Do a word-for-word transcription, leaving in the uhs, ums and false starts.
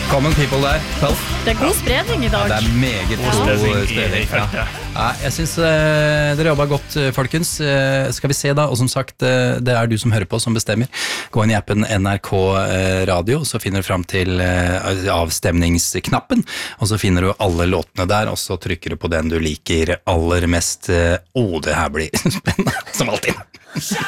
Common People der. Det er god spredning i dag. Ja, det er meget god spredning. Ja. Ja, jeg synes uh, dere jobber godt, folkens. Uh, skal vi se da, og som sagt, uh, det er du som hører på som bestemmer. Gå inn i appen N R K Radio, så finner du frem til uh, avstemningsknappen, og så finner du alle låtene der, og så trykker du på den du liker aller mest. Å, uh, oh, det her blir spennende, som alltid.